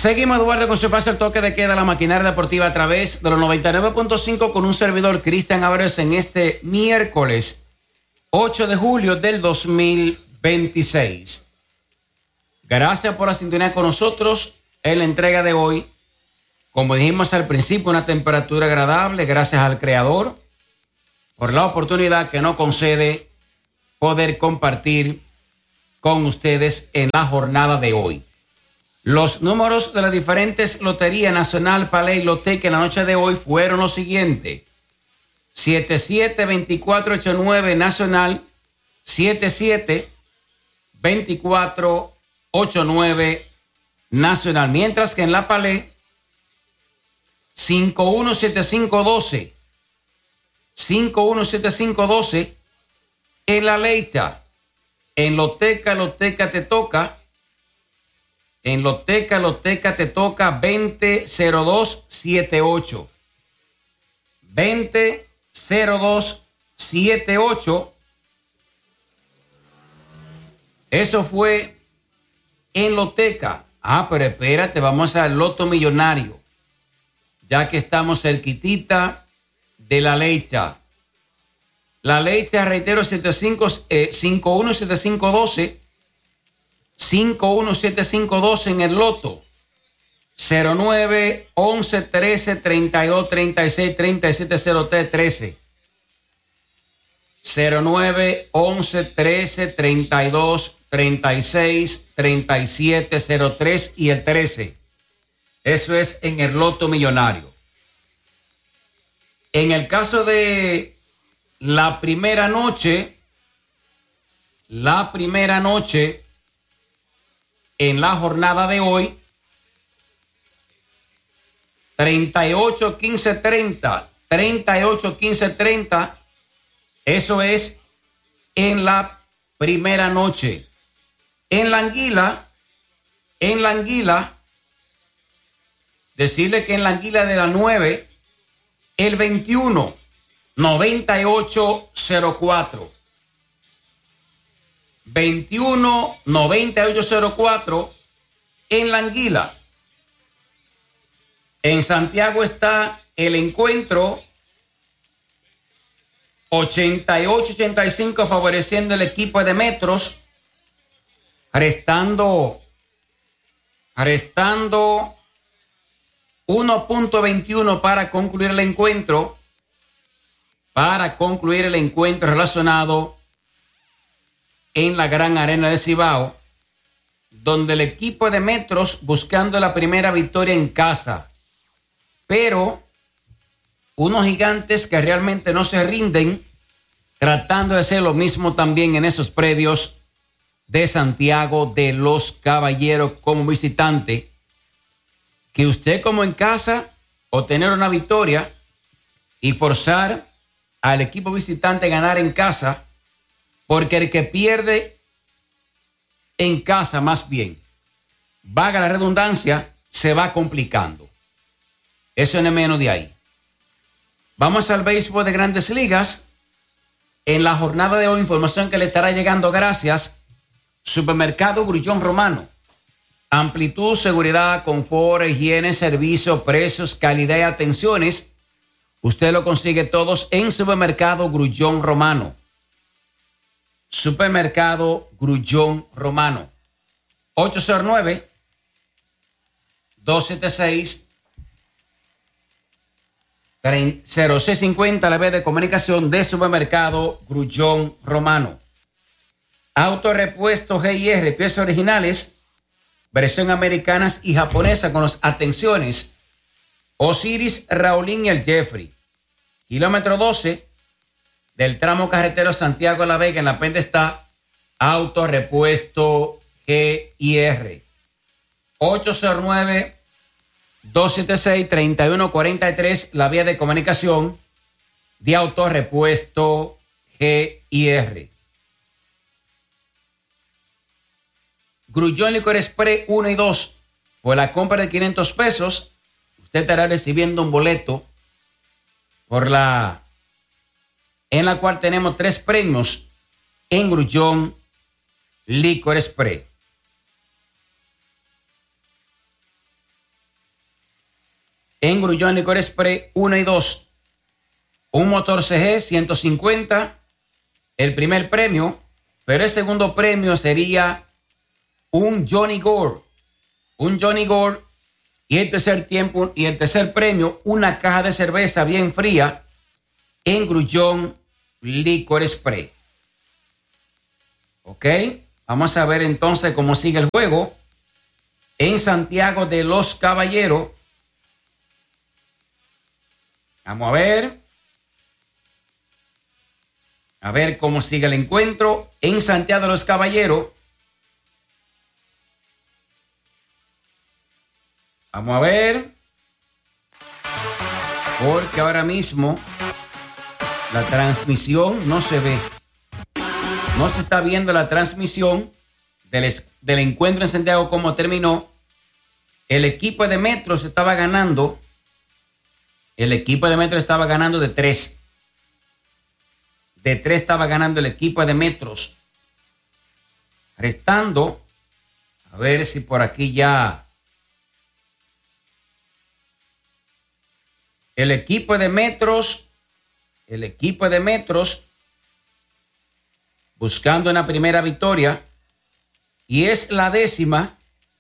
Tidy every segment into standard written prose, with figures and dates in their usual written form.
Seguimos, Eduardo, con su paso el toque de queda, la maquinaria deportiva a través de los 99.5 con un servidor, Cristian Álvarez, en este miércoles 8 de julio del 2026. Gracias por la sintonía con nosotros en la entrega de hoy. Como dijimos al principio, una temperatura agradable, gracias al Creador por la oportunidad que nos concede poder compartir con ustedes en la jornada de hoy. Los números de las diferentes loterías Nacional, Paley y Loteca en la noche de hoy fueron los siguientes: 77-24-89 Nacional, 77-24-89 Nacional, mientras que en la Paley 517512, 517512 en la Leita. En Loteca te toca. En Loteca te toca 200278. 200278. Eso fue en Loteca. Pero espérate, vamos al Loto Millonario, ya que estamos cerquitita de la Leita. La Leita, reitero, 517512. 517512 en el Loto. 09 11 13 32 36 37 03 13. 09 11 13 32 36 37 03 y el 13. Eso es en el Loto Millonario. En el caso de la primera noche en la jornada de hoy, 38-15-30, 38-15-30, eso es en la primera noche. En la anguila, decirle que en la anguila de la 9, el 21, 9804. 21-9804 en la anguila. En Santiago está el encuentro 88-85 favoreciendo el equipo de Metros, restando 1.21 para concluir el encuentro relacionado en la Gran Arena de Cibao, donde el equipo de Metros buscando la primera victoria en casa, pero unos Gigantes que realmente no se rinden, tratando de hacer lo mismo también en esos predios de Santiago de los Caballeros como visitante, que usted como en casa obtener una victoria y forzar al equipo visitante a ganar en casa, porque el que pierde en casa, más bien, valga la redundancia, se va complicando. Eso no es menos de ahí. Vamos al béisbol de Grandes Ligas. En la jornada de hoy, información que le estará llegando gracias Supermercado Grullón Romano. Amplitud, seguridad, confort, higiene, servicio, precios, calidad y atenciones. Usted lo consigue todos en Supermercado Grullón Romano. Supermercado Grullón Romano. 809-276-0650, la vía de comunicación de Supermercado Grullón Romano. Autorepuesto G&R, piezas originales, versión americanas y japonesa con las atenciones Osiris, Raulín y el Jeffrey. Kilómetro 12 del tramo carretero Santiago de la Vega, en La Penda está Autorepuesto G&R. 809-276-3143, la vía de comunicación de Autorepuesto G&R. Grullón Licor Express 1 y 2, por la compra de 500 pesos, usted estará recibiendo un boleto en la cual tenemos 3 premios en Grullón Licor Express. en Grullón Licor Express 1 y 2. Un motor CG 150, el primer premio, pero el segundo premio sería un Johnny Gore. Un Johnny Gore y el tercer premio, una caja de cerveza bien fría en Grullón Licor Express. Ok, vamos a ver entonces cómo sigue el juego en Santiago de los Caballeros. Vamos a ver cómo sigue el encuentro en Santiago de los Caballeros. Vamos a ver, porque ahora mismo la transmisión no se ve. No se está viendo la transmisión del encuentro en Santiago, cómo terminó. El equipo de Metros estaba ganando. El equipo de Metros estaba ganando de 3. De 3 estaba ganando el equipo de Metros. Restando, a ver si por aquí ya. El equipo de Metros buscando una primera victoria, y es la décima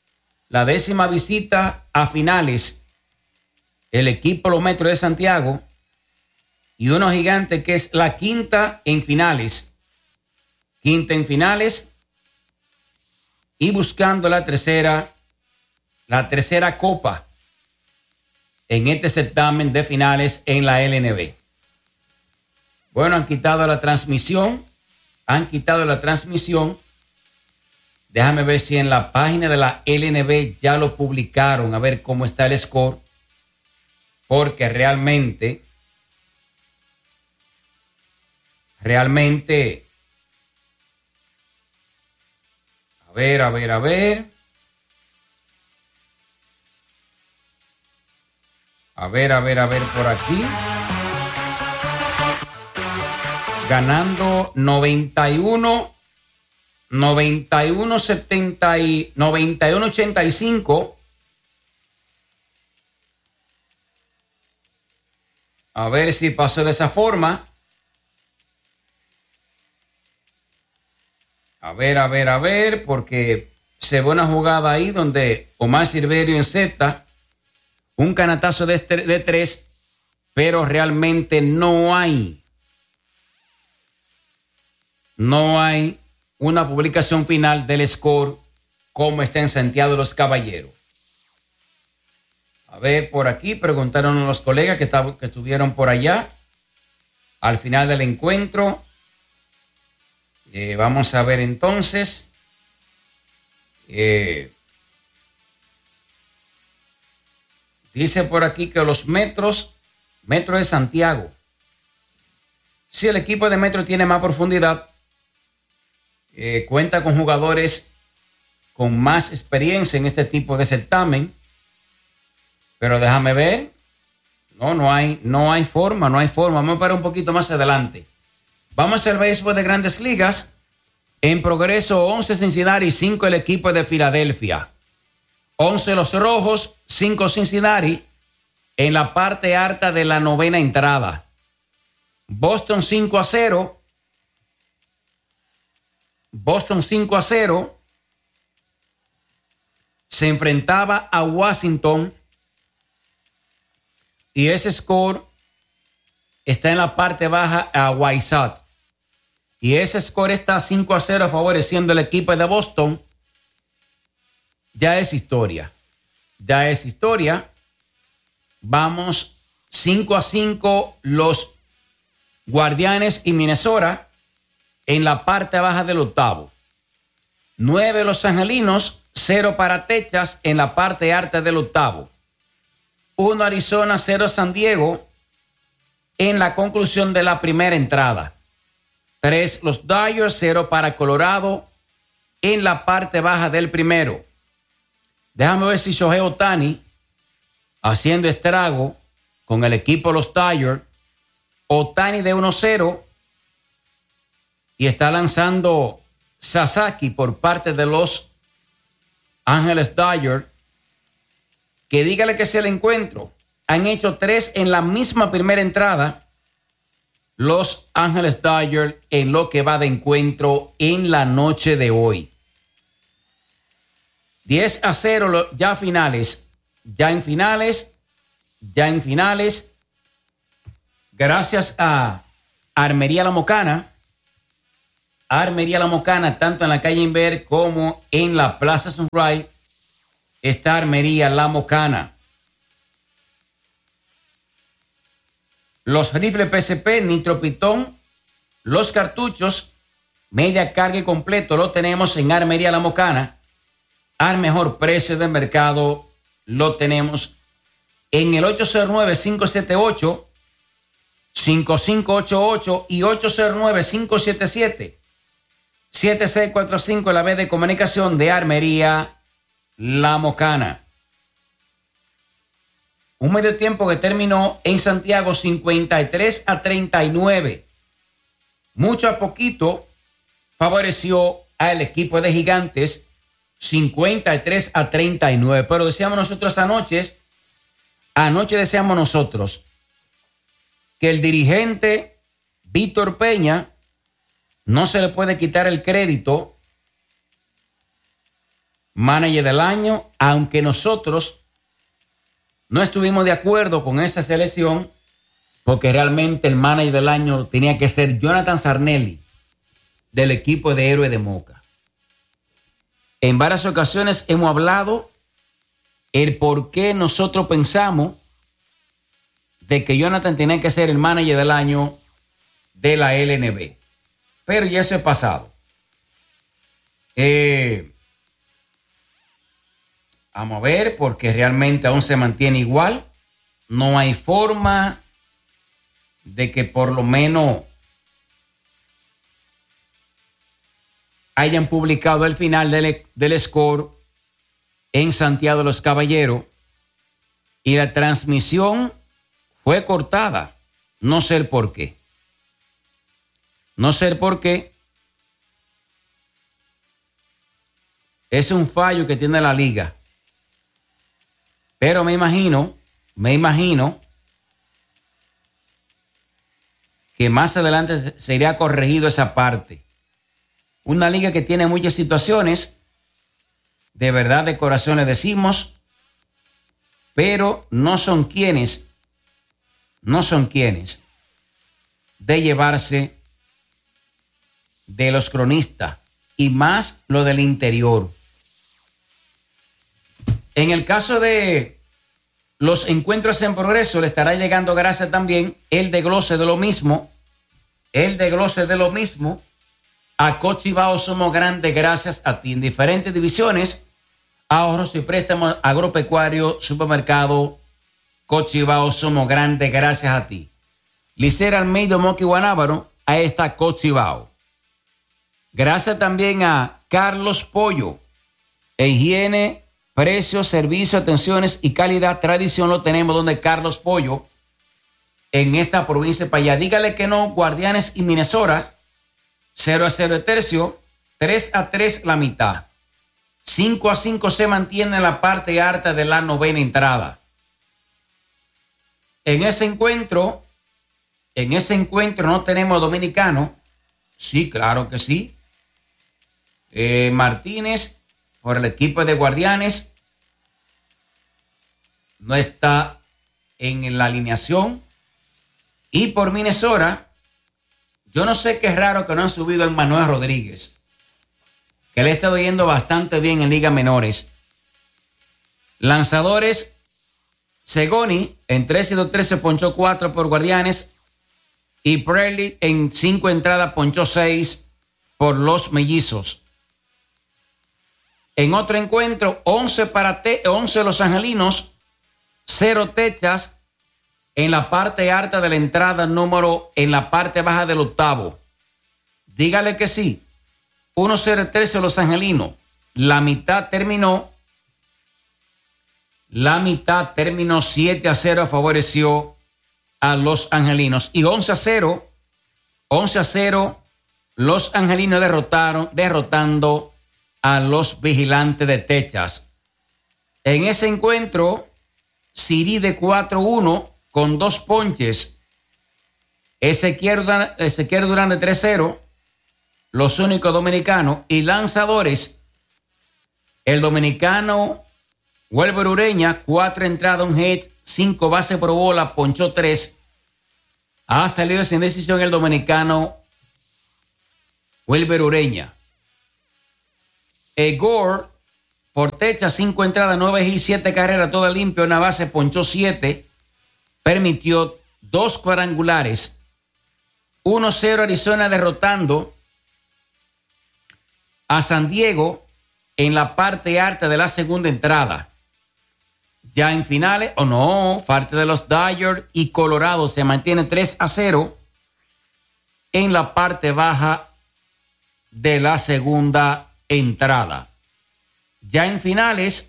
visita a finales. El equipo Los Metros de Santiago y unos Gigantes, que es la quinta en finales. Y buscando la tercera copa en este certamen de finales en la LNB. Bueno, han quitado la transmisión. Déjame ver si en la página de la LNB ya lo publicaron, a ver cómo está el score. Porque realmente, a ver. A ver por aquí. Ganando 91-85. A ver si pasó de esa forma. A ver, porque se ve una jugada ahí donde Omar Silverio encesta un canatazo de 3, pero realmente no hay una publicación final del score como está en Santiago de los Caballeros. A ver, por aquí preguntaron a los colegas que estuvieron por allá al final del encuentro. Vamos a ver entonces. Dice por aquí que los Metros de Santiago. Si el equipo de Metro tiene más profundidad, cuenta con jugadores con más experiencia en este tipo de certamen, pero déjame ver. No hay forma. Vamos a parar un poquito más adelante. Vamos al béisbol de Grandes Ligas. En progreso, 11 Cincinnati, 5 el equipo de Filadelfia. 11 los Rojos, 5 Cincinnati en la parte alta de la novena entrada. Boston 5-0. Se enfrentaba a Washington y ese score está en la parte baja a White Sox. Y ese score está 5-0 favoreciendo al equipo de Boston. Ya es historia. Vamos 5-5 los Guardianes y Minnesota en la parte baja del octavo. 9 los Angelinos, 0 para Texas en la parte alta del octavo. 1 Arizona, 0 San Diego en la conclusión de la primera entrada. 3 los Dodgers, 0 para Colorado en la parte baja del primero. Déjame ver si Shohei Ohtani haciendo estrago con el equipo de los Dodgers. Ohtani de 1-0 y está lanzando Sasaki por parte de los Ángeles Dodgers. Que dígale que es el encuentro. han hecho 3 en la misma primera entrada. Los Ángeles Dodgers en lo que va de encuentro en la noche de hoy. 10-0 ya finales. Ya en finales. Gracias a Armería La Mocana. Armería La Mocana, tanto en la calle Inver como en la Plaza Sunrise, está Armería La Mocana. Los rifles PSP, nitropitón, los cartuchos, media carga y completo, lo tenemos en Armería La Mocana. Al mejor precio del mercado, lo tenemos en el 809-578-5588 y 809-577-7645, la vez de comunicación de Armería La Mocana. Un medio tiempo que terminó en Santiago 53-39. Mucho a poquito favoreció al equipo de Gigantes 53-39. Pero decíamos nosotros anoche decíamos nosotros que el dirigente Víctor Peña no se le puede quitar el crédito manager del año, aunque nosotros no estuvimos de acuerdo con esa selección, porque realmente el manager del año tenía que ser Jonathan Sarnelli del equipo de Héroes de Moca. En varias ocasiones hemos hablado el por qué nosotros pensamos de que Jonathan tenía que ser el manager del año de la LNB. Pero ya eso es pasado. Vamos a ver, porque realmente aún se mantiene igual. No hay forma de que por lo menos hayan publicado el final del score en Santiago de los Caballeros y la transmisión fue cortada. No sé el por qué. Es un fallo que tiene la liga. Pero me imagino que más adelante sería corregido esa parte. Una liga que tiene muchas situaciones, de verdad, de corazón le decimos, pero no son quienes de llevarse de los cronistas y más lo del interior. En el caso de los encuentros en progreso, le estará llegando gracias también el desglose de lo mismo. A Cochibao Somos Grandes, gracias a ti. En diferentes divisiones, ahorros y préstamos agropecuario, supermercado, Cochibao Somos Grandes, gracias a ti. Licera Almeida, Moca y Guanábano, ahí está Cochibao. Gracias también a Carlos Pollo, higiene, precios, servicios, atenciones y calidad. Tradición lo tenemos donde Carlos Pollo, en esta provincia para allá. Dígale que no, Guardianes y Minnesota, 0-0 el tercio, 3-3 la mitad. 5-5 se mantiene en la parte alta de la novena entrada. En ese encuentro no tenemos dominicano. Sí, claro que sí. Martínez, por el equipo de Guardianes, no está en la alineación. Y por Minnesota, yo no sé qué raro que no han subido a Manuel Rodríguez, que le está yendo bastante bien en ligas menores. Lanzadores, Segoni en 13-2-13 se ponchó 4 por Guardianes, y Presley en 5 entradas ponchó 6 por los Mellizos. En otro encuentro, 11 los angelinos, 0 Texas en la parte alta de la entrada en la parte baja del octavo. Dígale que sí. 1-0-13 los angelinos. La mitad terminó 7-0, favoreció a los angelinos. Y 11-0 los angelinos derrotando a los Vigilantes de Texas. En ese encuentro Siri de 4-1 con 2 ponches. Ezequiel Durán de 3-0. Los únicos dominicanos. Y lanzadores. El dominicano Welber Ureña, 4 entradas, 1 hit, 5 bases por bola, ponchó 3. Ha salido sin decisión el dominicano Welber Ureña. Gore por Texas, 5 entradas, 9 hits, 7 carreras, toda limpia, 1 base, ponchó 7. Permitió 2 cuadrangulares. 1-0 Arizona derrotando a San Diego en la parte alta de la segunda entrada. Ya en finales, parte de los Dodgers y Colorado se mantiene 3-0 en la parte baja de la segunda entrada. Ya en finales,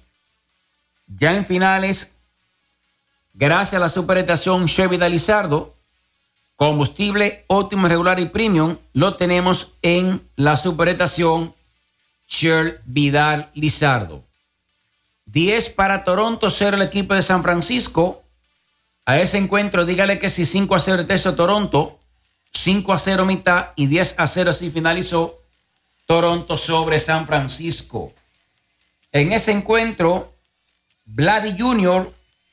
gracias a la superestación Chevy de Lizardo, combustible óptimo, regular y premium, lo tenemos en la superestación Shell Vidal Lizardo. 10 para Toronto, 0 el equipo de San Francisco. A ese encuentro, dígale que si 5-0 el tercio Toronto, 5-0 mitad y 10-0 así finalizó Toronto sobre San Francisco. En ese encuentro, Vladdy Jr.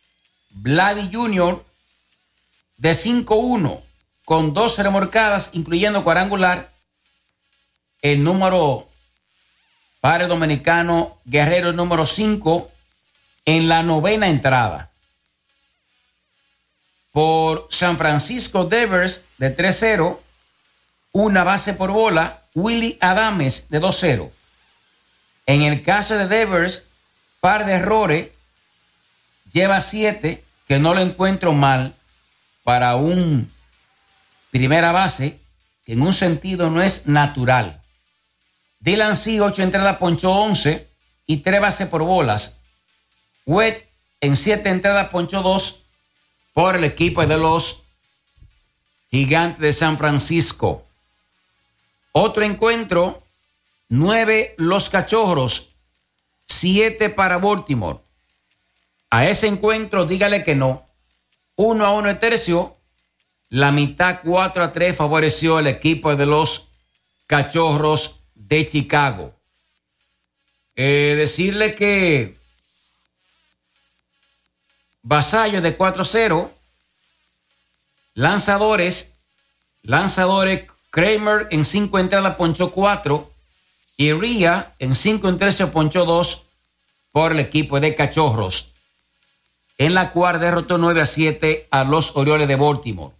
de 5-1 con 2 remorcadas, incluyendo cuadrangular. El número para el dominicano Guerrero, el número 5 en la 9ª entrada. Por San Francisco, Devers de 3-0, 1 base por bola, Willy Adames de 2-0. En el caso de Devers, par de errores, lleva 7, que no lo encuentro mal para un primera base, que en un sentido no es natural. Dylan C, 8 entradas, ponchó 11 y 3 bases por bolas. Wett en 7 entradas, ponchó 2 por el equipo de los Gigantes de San Francisco. Otro encuentro, 9 los Cachorros, 7 para Baltimore. A ese encuentro dígale que no. 1-1 el tercio, la mitad 4-3 favoreció el equipo de los Cachorros de Chicago. Decirle que Vasallo de 4-0, lanzadores Kramer en 5 entradas ponchó 4 y Ria en 5 entradas ponchó 2 por el equipo de Cachorros. En la cual derrotó 9-7 a los Orioles de Baltimore.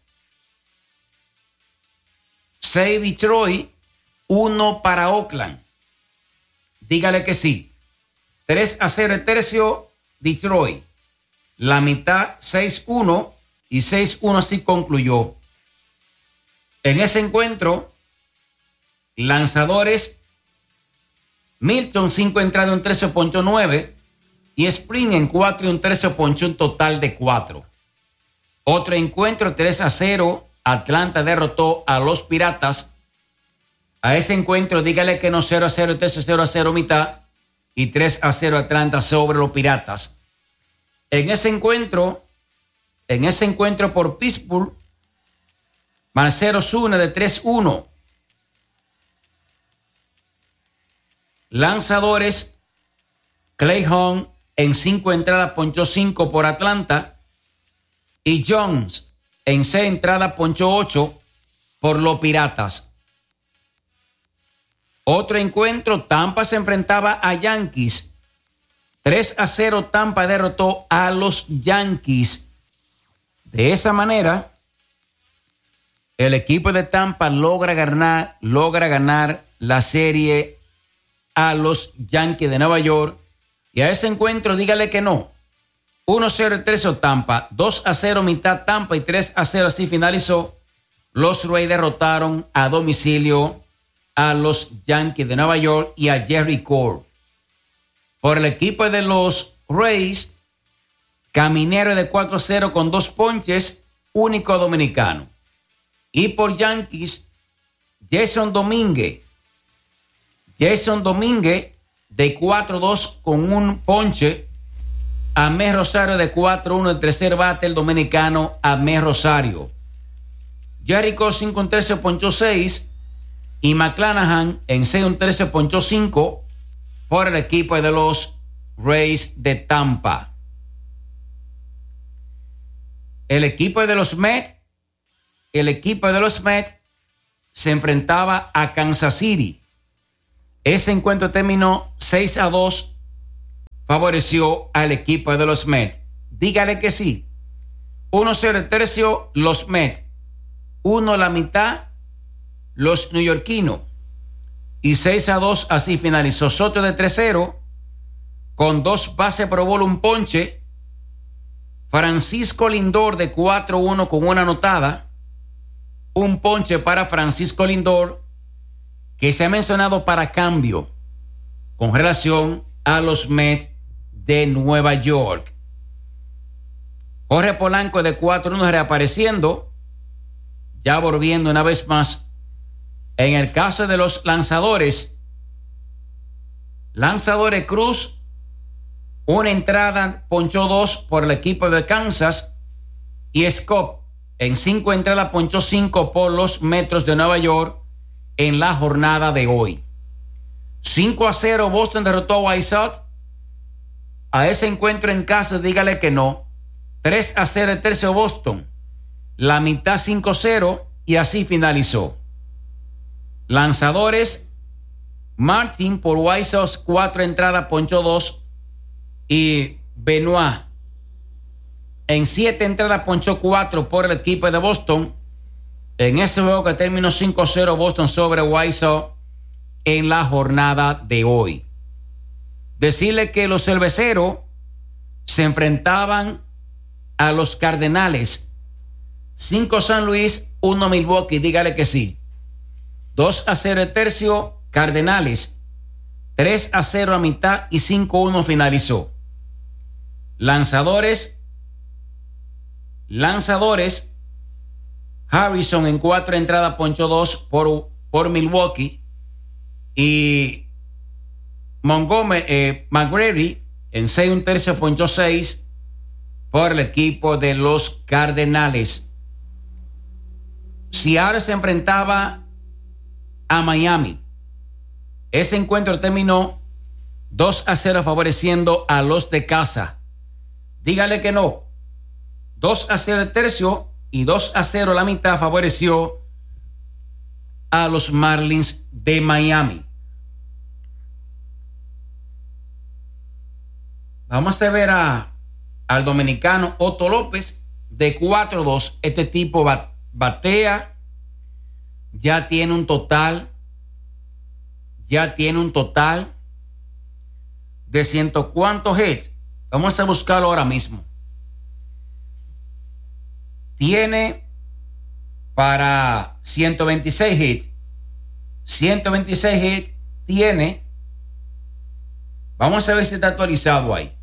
6 Detroit, 1 para Oakland. Dígale que sí. 3-0 el tercio Detroit. La mitad 6-1 y 6-1 así concluyó. En ese encuentro, lanzadores Milton 5 entradas, 1 tercio, ponchó 9 y Spring en 4 y 1 tercio, ponchó un total de 4. Otro encuentro 3-0, Atlanta derrotó a los Piratas. A ese encuentro dígale que no, 0-0 tercio, 0-0 mitad y 3-0 Atlanta sobre los Piratas. En ese encuentro por Pittsburgh, Marcelo Zuna de 3-1. Lanzadores, Clay Holmes en 5 entradas ponchó 5 por Atlanta y Jones en 6 entradas ponchó 8 por los Piratas. Otro encuentro, Tampa se enfrentaba a Yankees. 3-0 Tampa derrotó a los Yankees. De esa manera, el equipo de Tampa logra ganar la serie a los Yankees de Nueva York. Y a ese encuentro dígale que no. 1-0 el tercio Tampa, 2-0 mitad Tampa y 3-0 así finalizó. Los Rays derrotaron a domicilio a los Yankees de Nueva York y a Jerry Cole. Por el equipo de los Rays, Caminero de 4-0 con 2 ponches, único dominicano. Y por Yankees, Jason Domínguez de 4-2 con 1 ponche Amé Rosario de 4-1, el tercer bate, el dominicano Amé Rosario. Jericho 5-13 ponchó 6 y McClanahan en 6-13 ponchó 5 por el equipo de los Rays de Tampa. El equipo de los Mets se enfrentaba a Kansas City. Ese encuentro terminó 6-2, favoreció al equipo de los Mets. Dígale que sí. 1-0 el tercio, los Mets. 1 la mitad, los neoyorquinos. Y 6-2, así finalizó. Soto de 3-0, con 2 bases por bola, un ponche. Francisco Lindor de 4-1 con una anotada. Un ponche para Francisco Lindor, que se ha mencionado para cambio con relación a los Mets de Nueva York. Jorge Polanco de 4-1 reapareciendo, ya volviendo una vez más. En el caso de los lanzadores Cruz, una entrada, ponchó 2 por el equipo de Kansas, y Scott en 5 entradas ponchó 5 por los Metros de Nueva York en la jornada de hoy. 5-0 Boston derrotó a White Sox. A ese encuentro en casa, dígale que no. 3-0 el tercio Boston, la mitad 5-0, y así finalizó. Lanzadores, Martin por White Sox 4 entradas ponchó 2, y Benoit en 7 entradas ponchó 4 por el equipo de Boston. En ese juego que terminó 5-0 Boston sobre White Sox en la jornada de hoy. Decirle que los cerveceros se enfrentaban a los Cardenales. 5 San Luis, 1 Milwaukee, dígale que sí. 2-0 el tercio, Cardenales. 3-0 a mitad y 5-1 finalizó. Lanzadores, Harrison en 4 entradas ponchó 2 por Milwaukee, y Montgomery, McGrady en 6 1/3 ponchó 6 por el equipo de los Cardenales. Seattle se enfrentaba a Miami. Ese encuentro terminó 2-0 favoreciendo a los de casa. Dígale que no. 2-0 el tercio y 2-0 la mitad favoreció a los Marlins de Miami. Vamos a ver al dominicano Otto López de 4-2. Este tipo batea, ya tiene un total de ciento cuántos hits. Vamos a buscarlo ahora mismo. Tiene para 126 hits. 126 hits tiene. Vamos a ver si está actualizado ahí.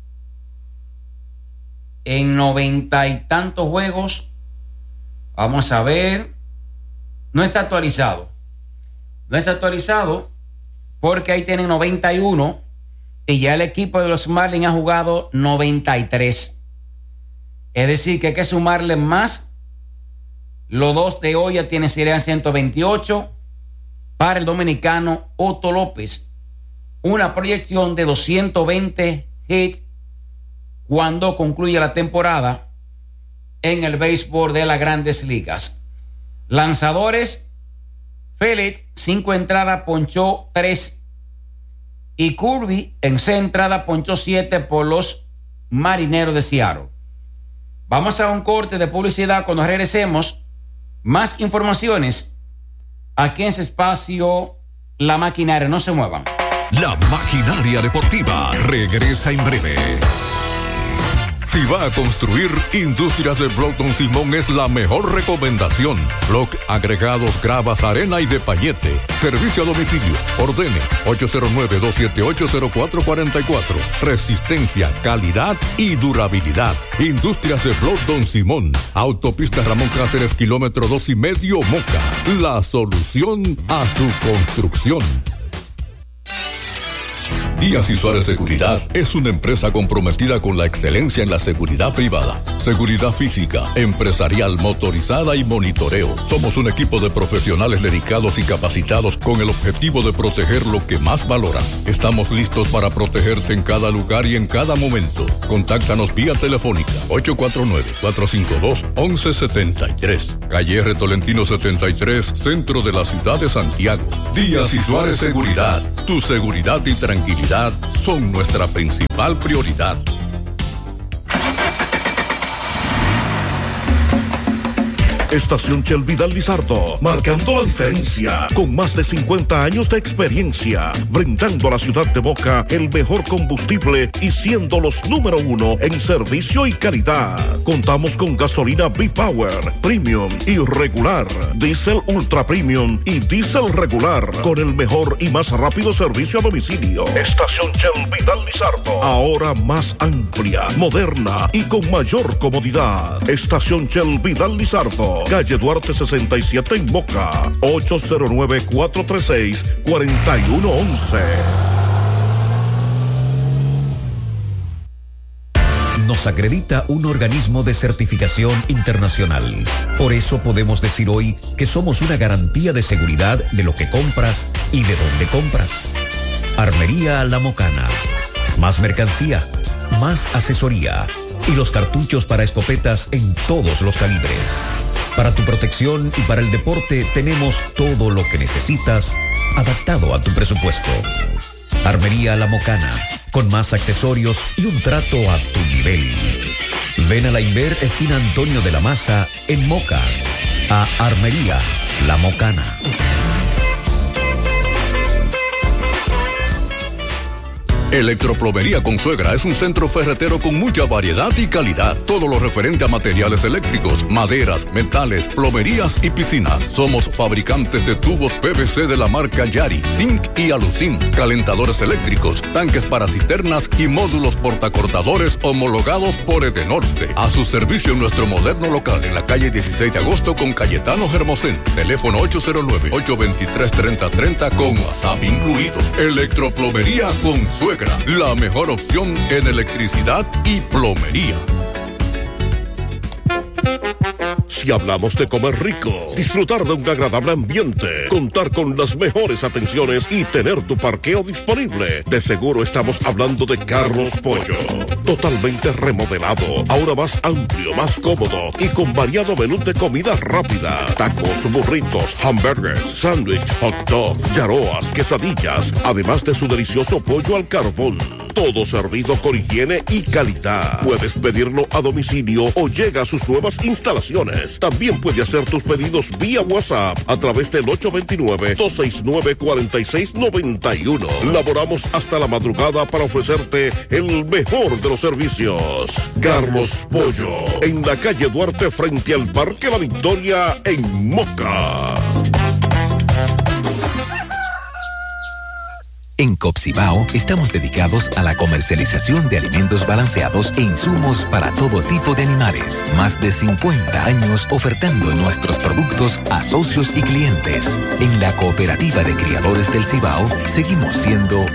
En 90 y tantos juegos. Vamos a ver. No está actualizado. No está actualizado porque ahí tienen 91 y ya el equipo de los Marlins ha jugado 93. Es decir, que hay que sumarle más. Los dos de hoy ya serían 128 para el dominicano Otto López. Una proyección de 220 hits cuando concluya la temporada en el béisbol de las Grandes Ligas. Lanzadores, Félix, 5 entradas, ponchó 3. Y Kirby, en 6 entradas, ponchó 7 por los Marineros de Seattle. Vamos a un corte de publicidad. Cuando regresemos, más informaciones aquí en ese espacio, La Maquinaria. No se muevan. La Maquinaria Deportiva regresa en breve. Si va a construir, Industrias de Block Don Simón es la mejor recomendación. Block, agregados, gravas, arena y de pañete. Servicio a domicilio. Ordene 809-278-0444. Resistencia, calidad y durabilidad. Industrias de Block Don Simón. Autopista Ramón Cáceres, kilómetro 2,5 Moca. La solución a su construcción. Díaz y Suárez Seguridad es una empresa comprometida con la excelencia en la seguridad privada, seguridad física, empresarial, motorizada y monitoreo. Somos un equipo de profesionales dedicados y capacitados con el objetivo de proteger lo que más valoran. Estamos listos para protegerte en cada lugar y en cada momento. Contáctanos vía telefónica 849-452-1173. Calle R. Tolentino 73, centro de la ciudad de Santiago. Díaz y Suárez Seguridad. Tu seguridad y tranquilidad son nuestra principal prioridad. Estación Shell Vidal Lizardo, marcando la diferencia, con más de 50 años de experiencia, brindando a la ciudad de Moca el mejor combustible y siendo los número 1 en servicio y calidad. Contamos con gasolina B-Power, Premium y regular, Diesel Ultra Premium y Diesel regular, con el mejor y más rápido servicio a domicilio. Estación Shell Vidal Lizardo, ahora más amplia, moderna y con mayor comodidad. Estación Shell Vidal Lizardo, calle Duarte 67 en Moca, 809-436-4111. Nos acredita un organismo de certificación internacional. Por eso podemos decir hoy que somos una garantía de seguridad de lo que compras y de dónde compras. Armería La Mocana. Más mercancía, más asesoría y los cartuchos para escopetas en todos los calibres. Para tu protección y para el deporte tenemos todo lo que necesitas adaptado a tu presupuesto. Armería La Mocana, con más accesorios y un trato a tu nivel. Ven a la Inver esquina Antonio de la Maza en Moca, a Armería La Mocana. Electroplomería Consuegra es un centro ferretero con mucha variedad y calidad. Todo lo referente a materiales eléctricos, maderas, metales, plomerías y piscinas. Somos fabricantes de tubos PVC de la marca Yari, Zinc y Alucin, calentadores eléctricos, tanques para cisternas y módulos portacortadores homologados por Edenorte. A su servicio en nuestro moderno local en la calle 16 de agosto con Cayetano Hermosén. Teléfono 809-823-3030 con WhatsApp incluido. Electroplomería Consuegra, la mejor opción en electricidad y plomería. Si hablamos de comer rico, disfrutar de un agradable ambiente, contar con las mejores atenciones y tener tu parqueo disponible, de seguro estamos hablando de Carlos Pollo. Totalmente remodelado, ahora más amplio, más cómodo y con variado menú de comida rápida. Tacos, burritos, hamburgers, sándwich, hot dog, yaroas, quesadillas, además de su delicioso pollo al carbón. Todo servido con higiene y calidad. Puedes pedirlo a domicilio o llega a sus nuevas instalaciones. También puede hacer tus pedidos vía WhatsApp a través del 829-269-4691. Laboramos hasta la madrugada para ofrecerte el mejor de los servicios. Carlos Pollo, en la calle Duarte frente al Parque La Victoria en Moca. En Copcibao estamos dedicados a la comercialización de alimentos balanceados e insumos para todo tipo de animales. Más de 50 años ofertando nuestros productos a socios y clientes. En la Cooperativa de Criadores del Cibao seguimos siendo